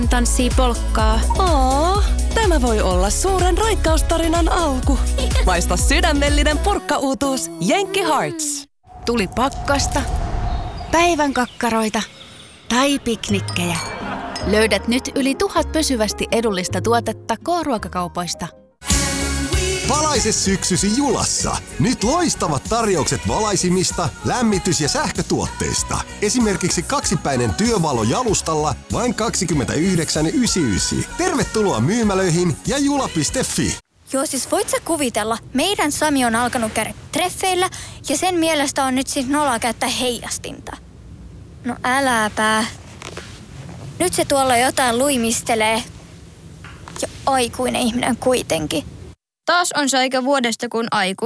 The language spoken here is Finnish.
tanssii polkkaa. Tämä voi olla suuren raikkaustarinan alku. Maista sydämellinen purkkauutuus Jenkki Hearts. Tuli pakkasta, päivän kakkaroita tai piknikkejä. Löydät nyt yli 1000 pysyvästi edullista tuotetta K-ruokakaupoista. Valaise syksysi Julassa. Nyt loistavat tarjoukset valaisimista, lämmitys- ja sähkötuotteista. Esimerkiksi 2-päinen työvalo jalustalla vain 29,99. Tervetuloa myymälöihin ja jula.fi. Joo, siis voit sä kuvitella, meidän Sami on alkanut käydä treffeillä ja sen mielestä on nyt siis noloa käyttää heijastinta. No äläpä. Nyt se tuolla jotain luimistelee. Ja aikuinen ihminen kuitenkin. Taas on se aika vuodesta kun